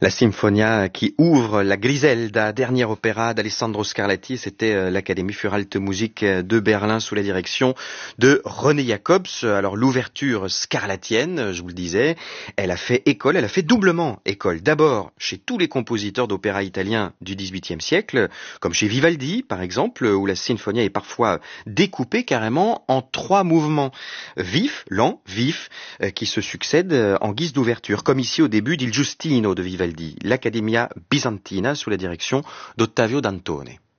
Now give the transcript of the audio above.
La Sinfonia qui ouvre la Griselda, dernier opéra d'Alessandro Scarlatti, c'était l'Académie für Alte Musik de Berlin sous la direction de René Jacobs. Alors l'ouverture scarlattienne, je vous le disais, elle a fait école, elle a fait doublement école. D'abord chez tous les compositeurs d'opéra italiens du XVIIIe siècle, comme chez Vivaldi par exemple, où la Sinfonia est parfois découpée carrément en 3 mouvements vifs, lents, vifs, qui se succèdent en guise d'ouverture, comme ici au début d'Il Giustino de Vivaldi, l'Accademia Bisantina sous la direction d'Ottavio Dantone.